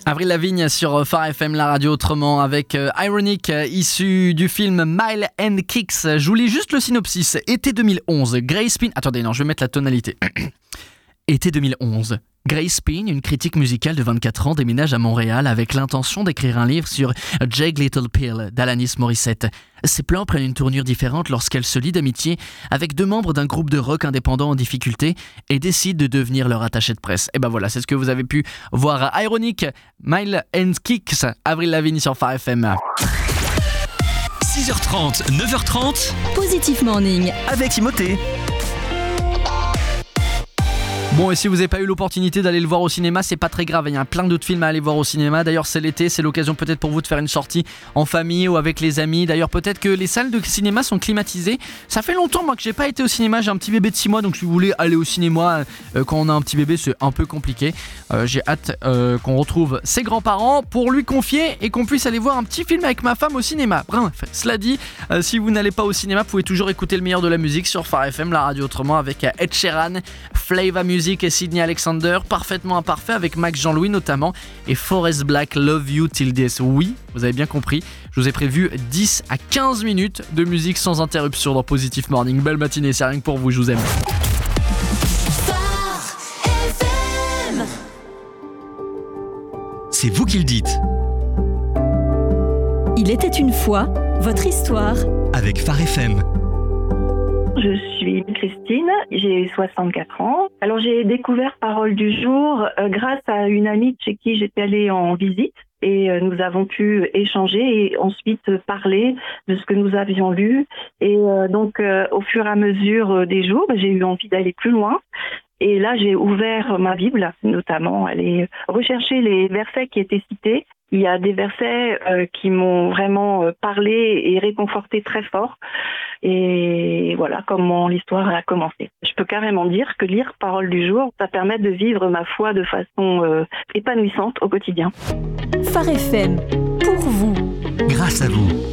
Avril Lavigne sur Phare FM, la radio autrement, avec Ironic, issu du film Mile and Kicks. Je vous lis juste le synopsis. Été 2011, Grace Pin... Attendez, non, je vais mettre la tonalité. Été 2011. Grace Pin, une critique musicale de 24 ans, déménage à Montréal avec l'intention d'écrire un livre sur Jake Little Pill d'Alanis Morissette. Ses plans prennent une tournure différente lorsqu'elle se lie d'amitié avec deux membres d'un groupe de rock indépendant en difficulté et décide de devenir leur attaché de presse. Et ben voilà, c'est ce que vous avez pu voir à Ironic, Mile and Kicks, Avril Lavigne sur Phare FM. 6h30, 9h30, Positif Morning avec Timothée. Bon, et si vous n'avez pas eu l'opportunité d'aller le voir au cinéma, c'est pas très grave, il y a plein d'autres films à aller voir au cinéma. D'ailleurs, c'est l'été, c'est l'occasion peut-être pour vous de faire une sortie en famille ou avec les amis. D'ailleurs, peut-être que les salles de cinéma sont climatisées. Ça fait longtemps moi que j'ai pas été au cinéma, j'ai un petit bébé de 6 mois, donc si vous voulez aller au cinéma quand on a un petit bébé, c'est un peu compliqué. J'ai hâte qu'on retrouve ses grands-parents pour lui confier et qu'on puisse aller voir un petit film avec ma femme au cinéma. Bref, cela dit, si vous n'allez pas au cinéma, vous pouvez toujours écouter le meilleur de la musique sur Phare FM, la radio autrement, avec Ed Sheeran, Flava Music et Sydney Alexander, Parfaitement Imparfait avec Max Jean-Louis notamment, et Forest Black, Love You Till Death. Oui, vous avez bien compris, je vous ai prévu 10 à 15 minutes de musique sans interruption dans Positif Morning. Belle matinée, c'est rien que pour vous, je vous aime. C'est vous qui le dites. Il était une fois, votre histoire. Avec Phare FM. Je suis Christine, j'ai 64 ans. Alors j'ai découvert Parole du jour grâce à une amie chez qui j'étais allée en visite et nous avons pu échanger et ensuite parler de ce que nous avions lu. Et donc au fur et à mesure des jours, j'ai eu envie d'aller plus loin. Et là, j'ai ouvert ma Bible, notamment, aller rechercher les versets qui étaient cités. Il y a des versets qui m'ont vraiment parlé et réconforté très fort. Et voilà comment l'histoire a commencé. Je peux carrément dire que lire Parole du jour, ça permet de vivre ma foi de façon épanouissante au quotidien. Phare FM, pour vous. Grâce à vous.